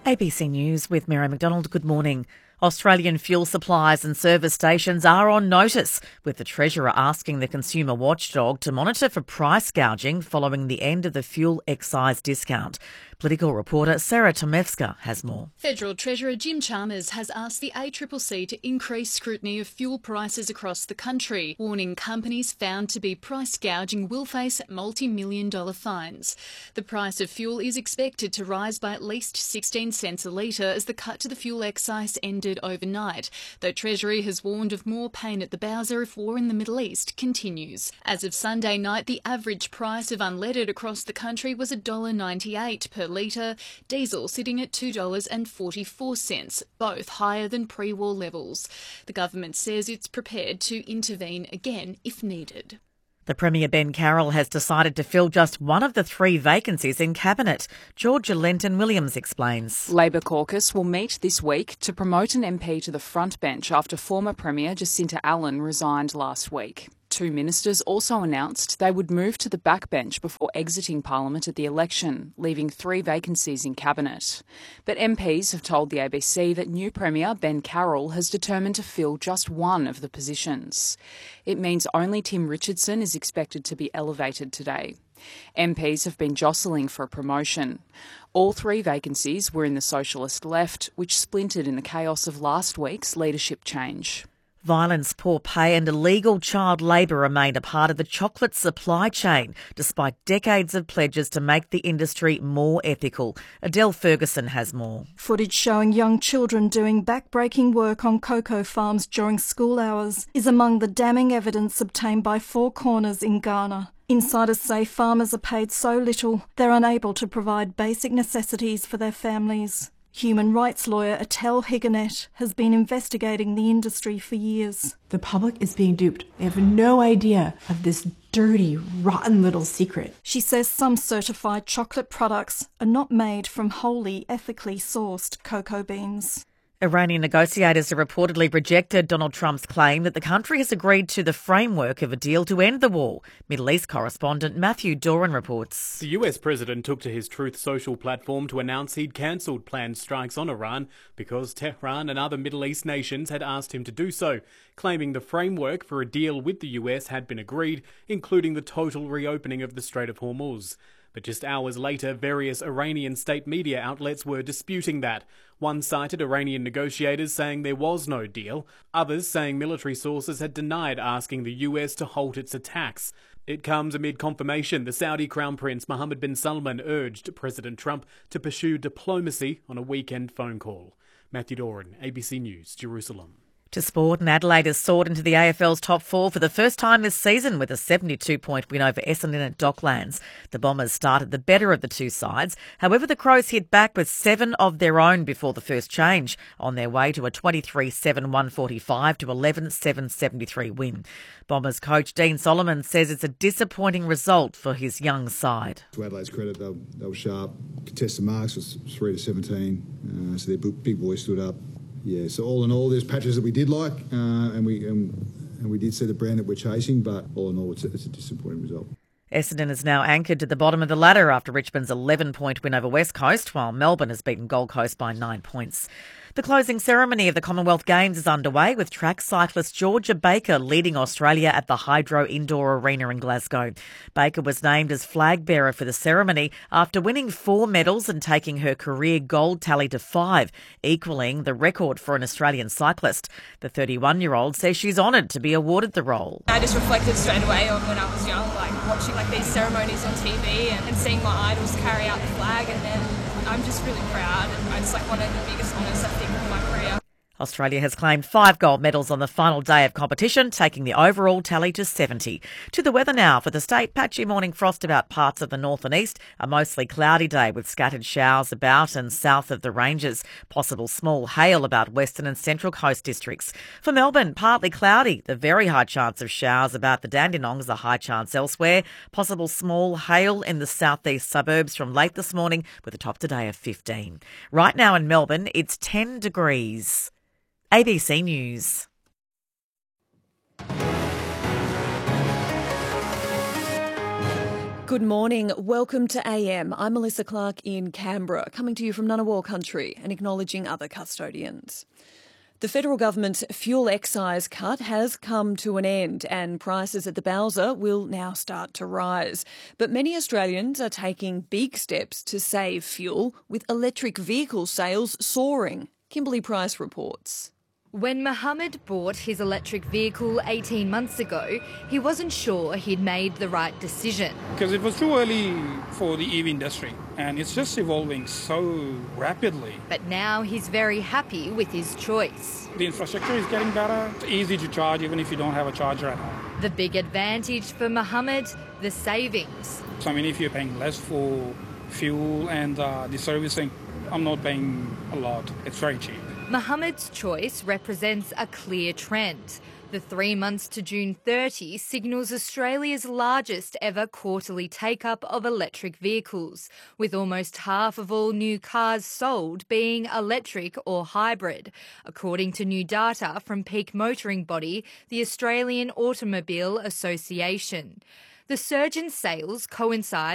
ABC News with Mary McDonald. Good morning. Australian fuel suppliers and service stations are on notice, with the Treasurer asking the consumer watchdog to monitor for price gouging following the end of the fuel excise discount. Political reporter Sarah Tomevska has more. Federal Treasurer Jim Chalmers has asked the ACCC to increase scrutiny of fuel prices across the country, warning companies found to be price gouging will face multi-million-dollar fines. The price of fuel is expected to rise by at least 16 cents a litre as the cut to the fuel excise ended overnight, though Treasury has warned of more pain at the bowser if war in the Middle East continues. As of Sunday night, the average price of unleaded across the country was $1.98 per litre, diesel sitting at $2.44, both higher than pre-war levels. The government says it's prepared to intervene again if needed. The Premier Ben Carroll has decided to fill just one of the 3 vacancies in Cabinet. Georgia Lenton-Williams explains. Labor caucus will meet this week to promote an MP to the front bench after former Premier Jacinta Allen resigned last week. 2 ministers also announced they would move to the backbench before exiting Parliament at the election, leaving 3 vacancies in Cabinet. But MPs have told the ABC that new Premier Ben Carroll has determined to fill just one of the positions. It means only Tim Richardson is expected to be elevated today. MPs have been jostling for a promotion. All 3 vacancies were in the Socialist left, which splintered in the chaos of last week's leadership change. Violence, poor pay and illegal child labour remain a part of the chocolate supply chain, despite decades of pledges to make the industry more ethical. Adele Ferguson has more. Footage showing young children doing back-breaking work on cocoa farms during school hours is among the damning evidence obtained by Four Corners in Ghana. Insiders say farmers are paid so little they're unable to provide basic necessities for their families. Human rights lawyer Attell Higanet has been investigating the industry for years. The public is being duped. They have no idea of this dirty, rotten little secret. She says some certified chocolate products are not made from wholly ethically sourced cocoa beans. Iranian negotiators have reportedly rejected Donald Trump's claim that the country has agreed to the framework of a deal to end the war. Middle East correspondent Matthew Doran reports. The US president took to his Truth Social platform to announce he'd cancelled planned strikes on Iran because Tehran and other Middle East nations had asked him to do so, claiming the framework for a deal with the US had been agreed, including the total reopening of the Strait of Hormuz. But just hours later, various Iranian state media outlets were disputing that. One cited Iranian negotiators saying there was no deal, others saying military sources had denied asking the US to halt its attacks. It comes amid confirmation the Saudi Crown Prince Mohammed bin Salman urged President Trump to pursue diplomacy on a weekend phone call. Matthew Doran, ABC News, Jerusalem. To sport, and Adelaide has soared into the AFL's top 4 for the first time this season with a 72-point win over Essendon at Docklands. The Bombers started the better of the 2 sides. However, the Crows hit back with 7 of their own before the first change, on their way to a 23-7-145 to 11-7-73 win. Bombers coach Dean Solomon says it's a disappointing result for his young side. To Adelaide's credit, they were sharp. Contested marks was 3-17, so their big boys stood up. Yeah, so all in all, there's patches that we did like, and we did see the brand that we're chasing, but all in all, it's a disappointing result. Essendon is now anchored to the bottom of the ladder after Richmond's 11-point win over West Coast, while Melbourne has beaten Gold Coast by 9 points. The closing ceremony of the Commonwealth Games is underway, with track cyclist Georgia Baker leading Australia at the Hydro Indoor Arena in Glasgow. Baker was named as flag bearer for the ceremony after winning 4 medals and taking her career gold tally to 5, equalling the record for an Australian cyclist. The 31-year-old says she's honoured to be awarded the role. I just reflected straight away on when I was young, watching these ceremonies on TV and seeing my idols carry out the flag, and then I'm just really proud, and it's one of the biggest honours I think of my career. Australia has claimed 5 gold medals on the final day of competition, taking the overall tally to 70. To the weather now for the state. Patchy morning frost about parts of the north and east. A mostly cloudy day with scattered showers about and south of the ranges. Possible small hail about western and central coast districts. For Melbourne, partly cloudy. The very high chance of showers about the Dandenongs, a high chance elsewhere. Possible small hail in the southeast suburbs from late this morning with a top today of 15. Right now in Melbourne, it's 10 degrees. ABC News. Good morning. Welcome to AM. I'm Melissa Clark in Canberra, coming to you from Ngunnawal country and acknowledging other custodians. The federal government's fuel excise cut has come to an end and prices at the Bowser will now start to rise. But many Australians are taking big steps to save fuel, with electric vehicle sales soaring. Kimberly Price reports. When Mohammed bought his electric vehicle 18 months ago, he wasn't sure he'd made the right decision. Because it was too early for the EV industry and it's just evolving so rapidly. But now he's very happy with his choice. The infrastructure is getting better. It's easy to charge even if you don't have a charger at home. The big advantage for Mohammed, the savings. So if you're paying less for fuel and the servicing, I'm not paying a lot. It's very cheap. Mohammed's choice represents a clear trend. The 3 months to June 30 signals Australia's largest ever quarterly take-up of electric vehicles, with almost half of all new cars sold being electric or hybrid, according to new data from peak motoring body, the Australian Automobile Association. The surge in sales coincides